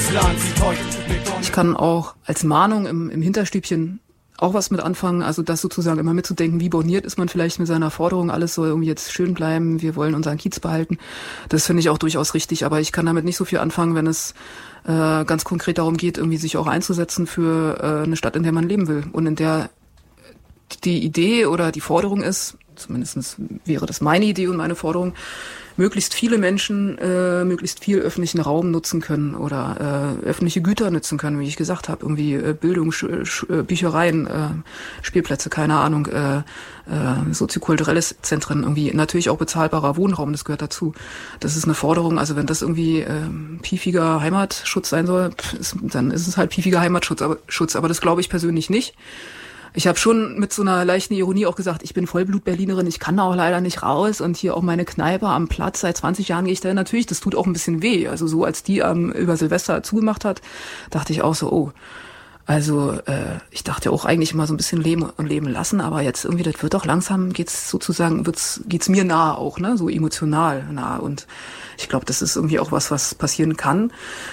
Dieses Land sieht heute mit uns. Ich kann auch als Mahnung im Hinterstübchen auch was mit anfangen, also das sozusagen immer mitzudenken, wie borniert ist man vielleicht mit seiner Forderung, alles soll irgendwie jetzt schön bleiben, wir wollen unseren Kiez behalten. Das finde ich auch durchaus richtig, aber ich kann damit nicht so viel anfangen, wenn es ganz konkret darum geht, irgendwie sich auch einzusetzen für eine Stadt, in der man leben will und in der die Idee oder die Forderung ist, zumindest wäre das meine Idee und meine Forderung, möglichst viele Menschen möglichst viel öffentlichen Raum nutzen können oder öffentliche Güter nutzen können, wie ich gesagt habe, irgendwie Bildung, Büchereien, Spielplätze, keine Ahnung, soziokulturelle Zentren, irgendwie natürlich auch bezahlbarer Wohnraum, das gehört dazu. Das ist eine Forderung, also wenn das irgendwie piefiger Heimatschutz sein soll, dann ist es halt piefiger Heimatschutz, aber das glaube ich persönlich nicht. Ich habe schon mit so einer leichten Ironie auch gesagt, ich bin Vollblut-Berlinerin, ich kann da auch leider nicht raus und hier auch meine Kneipe am Platz, seit 20 Jahren gehe ich da natürlich, das tut auch ein bisschen weh. Also so als die über Silvester zugemacht hat, dachte ich auch so, oh, also ich dachte auch eigentlich immer so ein bisschen leben und leben lassen, aber jetzt irgendwie, das wird doch langsam, geht's mir nahe auch, ne, so emotional nahe und ich glaube, das ist irgendwie auch was passieren kann.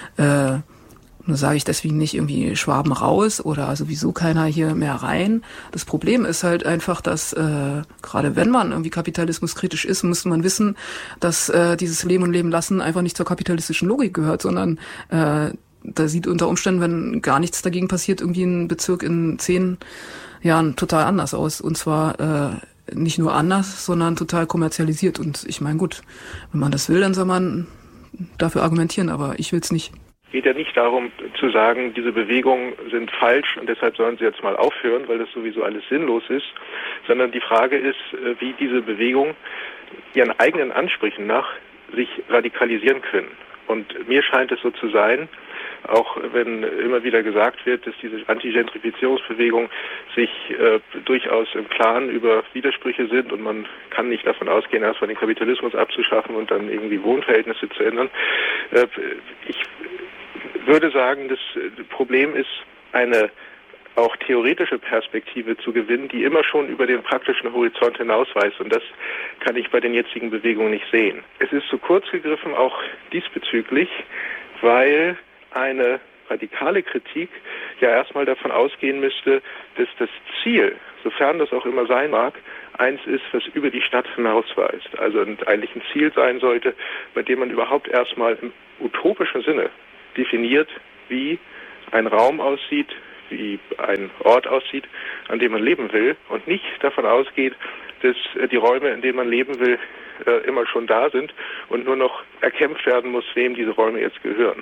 Nur sage ich deswegen nicht irgendwie Schwaben raus oder sowieso keiner hier mehr rein. Das Problem ist halt einfach, dass gerade wenn man irgendwie kapitalismuskritisch ist, müsste man wissen, dass dieses Leben und Leben lassen einfach nicht zur kapitalistischen Logik gehört, sondern da sieht unter Umständen, wenn gar nichts dagegen passiert, irgendwie ein Bezirk in 10 Jahren total anders aus. Und zwar nicht nur anders, sondern total kommerzialisiert. Und ich meine, gut, wenn man das will, dann soll man dafür argumentieren, aber ich will's nicht. Es geht ja nicht darum zu sagen, diese Bewegungen sind falsch und deshalb sollen sie jetzt mal aufhören, weil das sowieso alles sinnlos ist, sondern die Frage ist, wie diese Bewegungen ihren eigenen Ansprüchen nach sich radikalisieren können. Und mir scheint es so zu sein, auch wenn immer wieder gesagt wird, dass diese Antigentrifizierungsbewegung sich durchaus im Klaren über Widersprüche sind und man kann nicht davon ausgehen, erstmal den Kapitalismus abzuschaffen und dann irgendwie Wohnverhältnisse zu ändern. Ich würde sagen, das Problem ist, eine auch theoretische Perspektive zu gewinnen, die immer schon über den praktischen Horizont hinausweist. Und das kann ich bei den jetzigen Bewegungen nicht sehen. Es ist zu kurz gegriffen, auch diesbezüglich, weil eine radikale Kritik ja erstmal davon ausgehen müsste, dass das Ziel, sofern das auch immer sein mag, eins ist, was über die Stadt hinausweist. Also eigentlich ein Ziel sein sollte, bei dem man überhaupt erstmal im utopischen Sinne definiert, wie ein Raum aussieht, wie ein Ort aussieht, an dem man leben will und nicht davon ausgeht, dass die Räume, in denen man leben will, immer schon da sind und nur noch erkämpft werden muss, wem diese Räume jetzt gehören.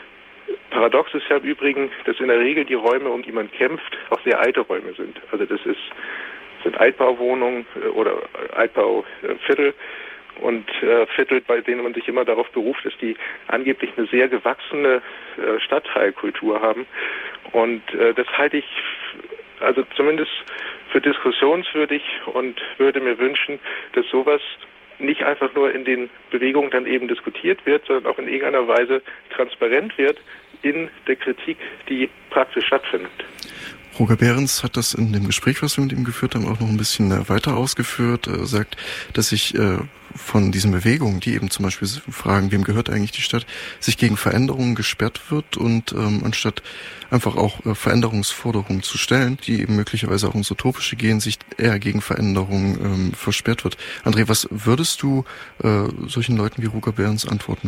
Paradox ist ja im Übrigen, dass in der Regel die Räume, um die man kämpft, auch sehr alte Räume sind. Also das sind Altbauwohnungen oder Altbauviertel und Viertel, bei denen man sich immer darauf beruft, dass die angeblich eine sehr gewachsene Stadtteilkultur haben. Und das halte ich also zumindest für diskussionswürdig und würde mir wünschen, dass sowas nicht einfach nur in den Bewegungen dann eben diskutiert wird, sondern auch in irgendeiner Weise transparent wird in der Kritik, die praktisch stattfindet. Roger Behrens hat das in dem Gespräch, was wir mit ihm geführt haben, auch noch ein bisschen weiter ausgeführt. Er sagt, dass sich von diesen Bewegungen, die eben zum Beispiel fragen, wem gehört eigentlich die Stadt, sich gegen Veränderungen gesperrt wird und anstatt einfach auch Veränderungsforderungen zu stellen, die eben möglicherweise auch ins Utopische gehen, sich eher gegen Veränderungen versperrt wird. André, was würdest du solchen Leuten wie Roger Behrens antworten?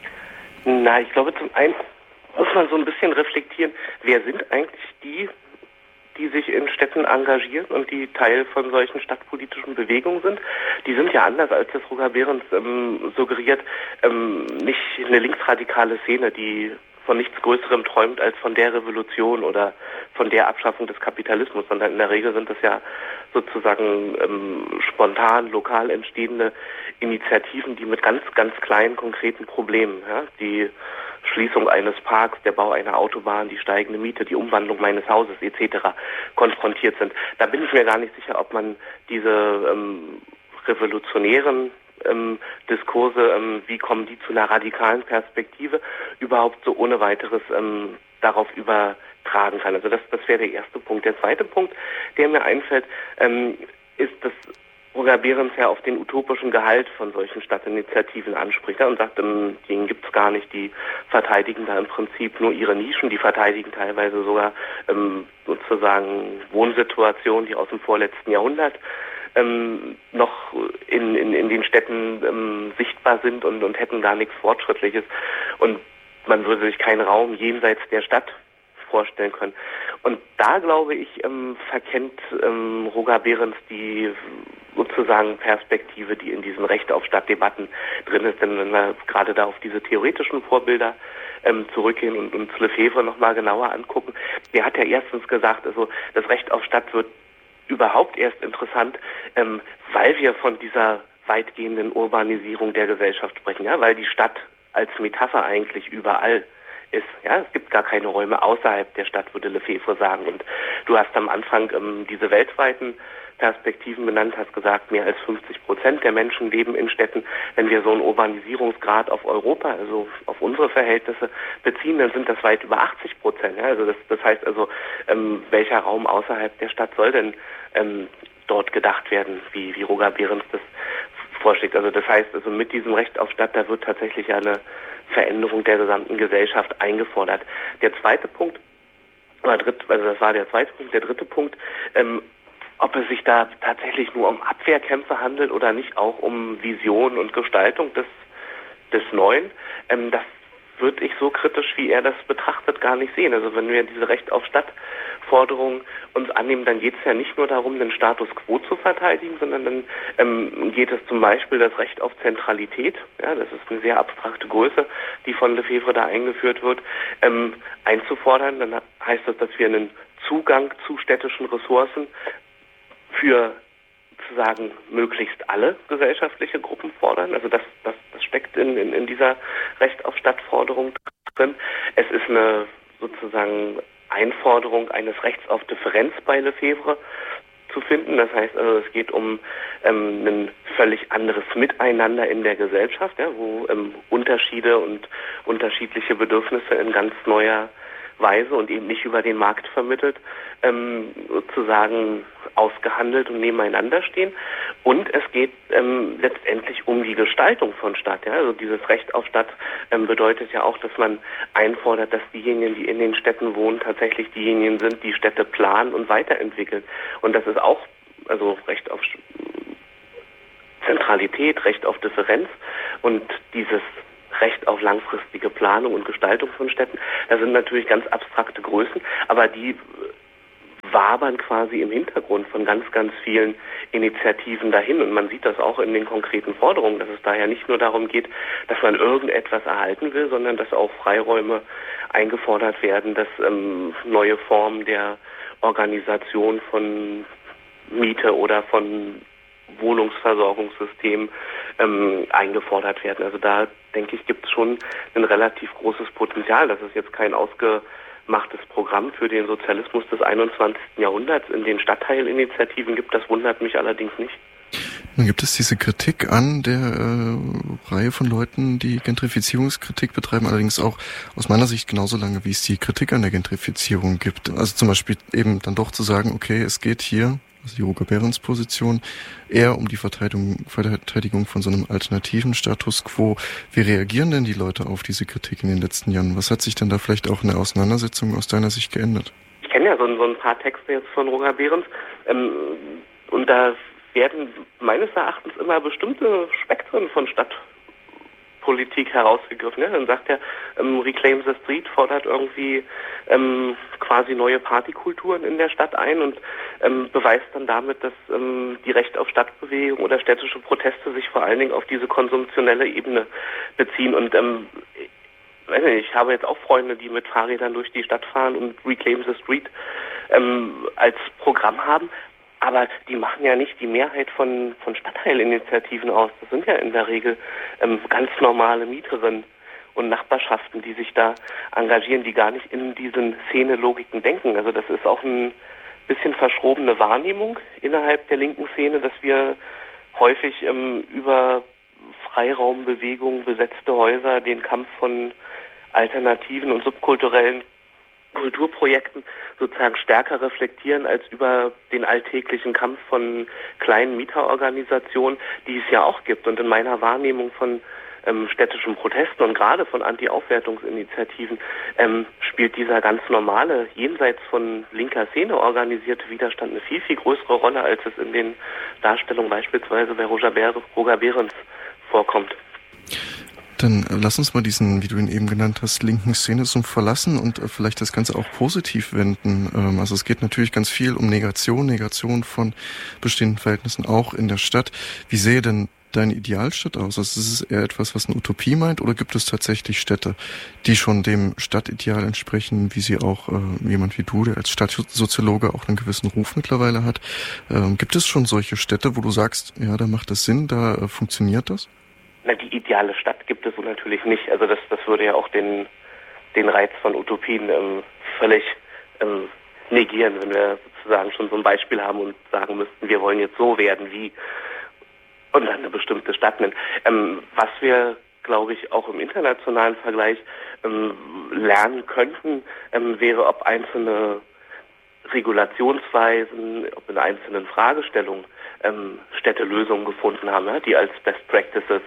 Na, ich glaube, zum einen muss man so ein bisschen reflektieren, wer sind eigentlich die sich in Städten engagieren und die Teil von solchen stadtpolitischen Bewegungen sind. Die sind ja anders, als das Roger Behrens suggeriert, nicht eine linksradikale Szene, die von nichts Größerem träumt als von der Revolution oder von der Abschaffung des Kapitalismus, sondern in der Regel sind das ja sozusagen spontan, lokal entstehende Initiativen, die mit ganz, ganz kleinen, konkreten Problemen, ja, die Schließung eines Parks, der Bau einer Autobahn, die steigende Miete, die Umwandlung meines Hauses etc. konfrontiert sind. Da bin ich mir gar nicht sicher, ob man diese revolutionären Diskurse, wie kommen die zu einer radikalen Perspektive, überhaupt so ohne weiteres darauf übertragen kann. Also das wäre der erste Punkt. Der zweite Punkt, der mir einfällt, ist, dass Roger Behrens ja auf den utopischen Gehalt von solchen Stadtinitiativen anspricht, ja, und sagt, den gibt's gar nicht, die verteidigen da im Prinzip nur ihre Nischen, die verteidigen teilweise sogar sozusagen Wohnsituationen, die aus dem vorletzten Jahrhundert noch in den Städten sichtbar sind und hätten gar nichts Fortschrittliches. Und man würde sich keinen Raum jenseits der Stadt vorstellen können. Und da, glaube ich, verkennt Roger Behrens die sozusagen Perspektive, die in diesen Recht auf Stadtdebatten drin ist. Denn wenn wir gerade da auf diese theoretischen Vorbilder zurückgehen und uns Lefebvre nochmal genauer angucken, der hat ja erstens gesagt, also das Recht auf Stadt wird überhaupt erst interessant, weil wir von dieser weitgehenden Urbanisierung der Gesellschaft sprechen, ja, weil die Stadt als Metapher eigentlich überall ist. Ja, es gibt gar keine Räume außerhalb der Stadt, würde Lefebvre sagen. Und du hast am Anfang diese weltweiten Perspektiven benannt, hast gesagt, mehr als 50% der Menschen leben in Städten. Wenn wir so einen Urbanisierungsgrad auf Europa, also auf unsere Verhältnisse beziehen, dann sind das weit über 80%. Ja, also das heißt also, welcher Raum außerhalb der Stadt soll denn dort gedacht werden, wie Roger Behrens das vorschlägt. Also das heißt, also mit diesem Recht auf Stadt, da wird tatsächlich eine Veränderung der gesamten Gesellschaft eingefordert. Der zweite Punkt, das war der zweite Punkt, der dritte Punkt, ob es sich da tatsächlich nur um Abwehrkämpfe handelt oder nicht auch um Vision und Gestaltung des Neuen, das würde ich so kritisch, wie er das betrachtet, gar nicht sehen. Also wenn wir diese Recht auf Stadt-Forderung uns annehmen, dann geht es ja nicht nur darum, den Status quo zu verteidigen, sondern dann geht es zum Beispiel das Recht auf Zentralität, ja, das ist eine sehr abstrakte Größe, die von Lefebvre da eingeführt wird, einzufordern. Dann heißt das, dass wir einen Zugang zu städtischen Ressourcen für sozusagen möglichst alle gesellschaftliche Gruppen fordern. Also das steckt in dieser Recht auf Stadtforderung drin. Es ist eine sozusagen Einforderung eines Rechts auf Differenz bei Lefebvre zu finden. Das heißt also, es geht um ein völlig anderes Miteinander in der Gesellschaft, ja, wo Unterschiede und unterschiedliche Bedürfnisse in ganz neuer Weise und eben nicht über den Markt vermittelt, sozusagen ausgehandelt und nebeneinander stehen. Und es geht letztendlich um die Gestaltung von Stadt. Ja? Also dieses Recht auf Stadt bedeutet ja auch, dass man einfordert, dass diejenigen, die in den Städten wohnen, tatsächlich diejenigen sind, die Städte planen und weiterentwickeln. Und das ist auch, also Recht auf Zentralität, Recht auf Differenz und dieses Recht auf langfristige Planung und Gestaltung von Städten. Das sind natürlich ganz abstrakte Größen, aber die wabern quasi im Hintergrund von ganz, ganz vielen Initiativen dahin. Und man sieht das auch in den konkreten Forderungen, dass es daher nicht nur darum geht, dass man irgendetwas erhalten will, sondern dass auch Freiräume eingefordert werden, dass neue Formen der Organisation von Miete oder von Wohnungsversorgungssystemen eingefordert werden. Also da, denke ich, gibt es schon ein relativ großes Potenzial. Das ist jetzt kein ausgemachtes Programm für den Sozialismus des 21. Jahrhunderts in den Stadtteilinitiativen gibt. Das wundert mich allerdings nicht. Nun gibt es diese Kritik an der Reihe von Leuten, die Gentrifizierungskritik betreiben, allerdings auch aus meiner Sicht genauso lange, wie es die Kritik an der Gentrifizierung gibt. Also zum Beispiel eben dann doch zu sagen, okay, es geht hier, also die Roger Behrens Position, eher um die Verteidigung von so einem alternativen Status quo. Wie reagieren denn die Leute auf diese Kritik in den letzten Jahren? Was hat sich denn da vielleicht auch in der Auseinandersetzung aus deiner Sicht geändert? Ich kenne ja so ein paar Texte jetzt von Roger Behrens und da werden meines Erachtens immer bestimmte Spektren von Stadtpolitik herausgegriffen. Ja? Dann sagt er, Reclaim the Street fordert irgendwie quasi neue Partykulturen in der Stadt ein und beweist dann damit, dass die Recht auf Stadtbewegung oder städtische Proteste sich vor allen Dingen auf diese konsumtionelle Ebene beziehen. Und ich habe jetzt auch Freunde, die mit Fahrrädern durch die Stadt fahren und Reclaim the Street als Programm haben. Aber die machen ja nicht die Mehrheit von Stadtteilinitiativen aus. Das sind ja in der Regel ganz normale Mieterinnen und Nachbarschaften, die sich da engagieren, die gar nicht in diesen Szenelogiken denken. Also das ist auch ein bisschen verschrobene Wahrnehmung innerhalb der linken Szene, dass wir häufig über Freiraumbewegungen, besetzte Häuser, den Kampf von alternativen und subkulturellen Kulturprojekten sozusagen stärker reflektieren als über den alltäglichen Kampf von kleinen Mieterorganisationen, die es ja auch gibt. Und in meiner Wahrnehmung von städtischen Protesten und gerade von Anti-Aufwertungsinitiativen spielt dieser ganz normale, jenseits von linker Szene organisierte Widerstand eine viel, viel größere Rolle, als es in den Darstellungen beispielsweise bei Roger Behrens vorkommt. Dann lass uns mal diesen, wie du ihn eben genannt hast, linken Szenesumpf verlassen und vielleicht das Ganze auch positiv wenden. Also es geht natürlich ganz viel um Negation von bestehenden Verhältnissen auch in der Stadt. Wie sähe denn deine Idealstadt aus? Also ist es eher etwas, was eine Utopie meint, oder gibt es tatsächlich Städte, die schon dem Stadtideal entsprechen, wie sie auch jemand wie du, der als Stadtsoziologe auch einen gewissen Ruf mittlerweile hat? Gibt es schon solche Städte, wo du sagst, ja, da macht das Sinn, da funktioniert das? Na, die ideale Stadt gibt es so natürlich nicht. Also das würde ja auch den Reiz von Utopien völlig negieren, wenn wir sozusagen schon so ein Beispiel haben und sagen müssten, wir wollen jetzt so werden wie und dann eine bestimmte Stadt nennen. Was wir, glaube ich, auch im internationalen Vergleich lernen könnten, wäre, ob einzelne Regulationsweisen, ob in einzelnen Fragestellungen Städte Lösungen gefunden haben, ja, die als Best Practices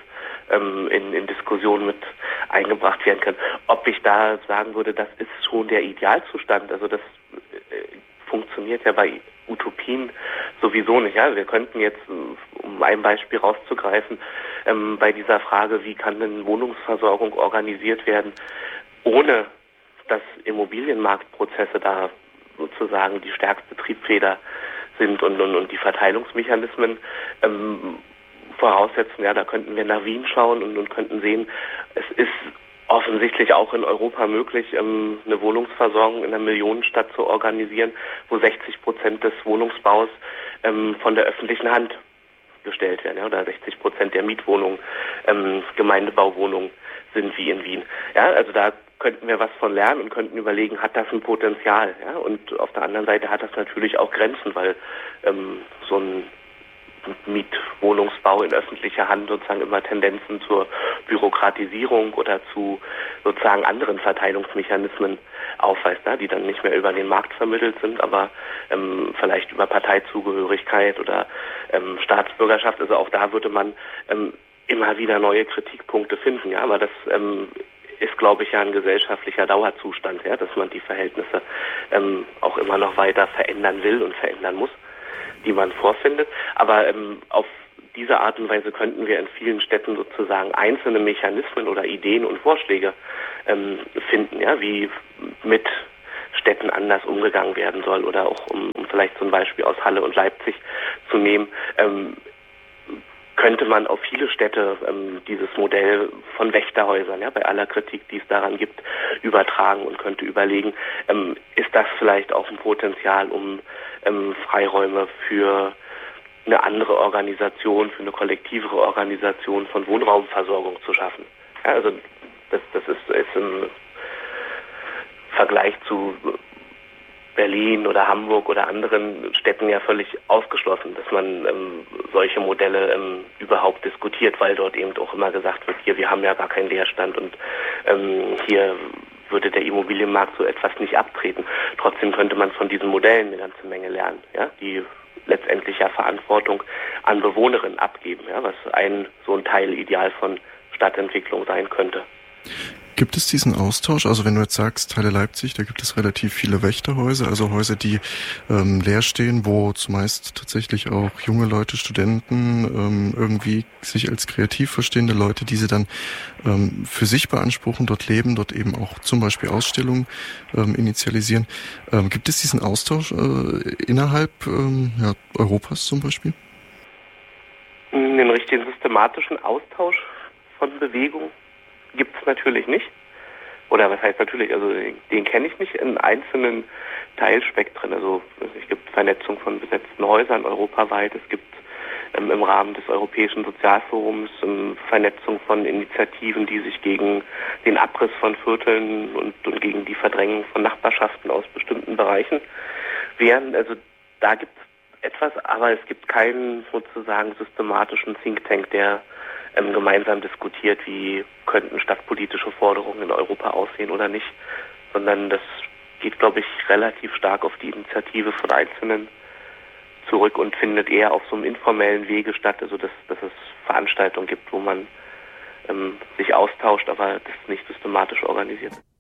in Diskussionen mit eingebracht werden können. Ob ich da sagen würde, das ist schon der Idealzustand, also das funktioniert ja bei Utopien sowieso nicht. Ja? Wir könnten jetzt, um ein Beispiel rauszugreifen, bei dieser Frage, wie kann denn Wohnungsversorgung organisiert werden, ohne dass Immobilienmarktprozesse da sozusagen die stärkste Triebfeder sind und die Verteilungsmechanismen voraussetzen. Ja, da könnten wir nach Wien schauen und könnten sehen, es ist offensichtlich auch in Europa möglich, eine Wohnungsversorgung in einer Millionenstadt zu organisieren, wo 60% des Wohnungsbaus von der öffentlichen Hand gestellt werden, ja, oder 60% der Mietwohnungen Gemeindebauwohnungen sind wie in Wien. Ja, also da könnten wir was von lernen und könnten überlegen, hat das ein Potenzial? Ja? Und auf der anderen Seite hat das natürlich auch Grenzen, weil so ein Mietwohnungsbau in öffentlicher Hand sozusagen immer Tendenzen zur Bürokratisierung oder zu sozusagen anderen Verteilungsmechanismen aufweist, ne? Die dann nicht mehr über den Markt vermittelt sind, aber vielleicht über Parteizugehörigkeit oder Staatsbürgerschaft. Also auch da würde man immer wieder neue Kritikpunkte finden, ja, aber das ist, glaube ich, ja ein gesellschaftlicher Dauerzustand, ja, dass man die Verhältnisse auch immer noch weiter verändern will und verändern muss, die man vorfindet. Aber auf diese Art und Weise könnten wir in vielen Städten sozusagen einzelne Mechanismen oder Ideen und Vorschläge finden, ja, wie mit Städten anders umgegangen werden soll, oder auch, um vielleicht so ein Beispiel aus Halle und Leipzig zu nehmen, könnte man auf viele Städte dieses Modell von Wächterhäusern, ja, bei aller Kritik, die es daran gibt, übertragen und könnte überlegen, ist das vielleicht auch ein Potenzial, um Freiräume für eine andere Organisation, für eine kollektivere Organisation von Wohnraumversorgung zu schaffen. Ja, also das ist im Vergleich zu Berlin oder Hamburg oder anderen Städten ja völlig ausgeschlossen, dass man solche Modelle überhaupt diskutiert, weil dort eben auch immer gesagt wird, hier, wir haben ja gar keinen Leerstand und hier würde der Immobilienmarkt so etwas nicht abtreten. Trotzdem könnte man von diesen Modellen eine ganze Menge lernen, ja, die letztendlich ja Verantwortung an Bewohnerinnen abgeben, ja, was so ein Teilideal von Stadtentwicklung sein könnte. Gibt es diesen Austausch? Also wenn du jetzt sagst, Halle Leipzig, da gibt es relativ viele Wächterhäuser, also Häuser, die leer stehen, wo zumeist tatsächlich auch junge Leute, Studenten, irgendwie sich als kreativ verstehende Leute, die sie dann für sich beanspruchen, dort leben, dort eben auch zum Beispiel Ausstellungen initialisieren. Gibt es diesen Austausch innerhalb Europas zum Beispiel? Den richtigen systematischen Austausch von Bewegung gibt es natürlich nicht. Oder was heißt natürlich, also den kenne ich nicht in einzelnen Teilspektren. Also es gibt Vernetzung von besetzten Häusern europaweit, es gibt im Rahmen des Europäischen Sozialforums Vernetzung von Initiativen, die sich gegen den Abriss von Vierteln und gegen die Verdrängung von Nachbarschaften aus bestimmten Bereichen wehren. Also da gibt es etwas, aber es gibt keinen sozusagen systematischen Think Tank, der gemeinsam diskutiert, wie könnten stadtpolitische Forderungen in Europa aussehen oder nicht, sondern das geht, glaube ich, relativ stark auf die Initiative von Einzelnen zurück und findet eher auf so einem informellen Wege statt, also dass es Veranstaltungen gibt, wo man sich austauscht, aber das nicht systematisch organisiert.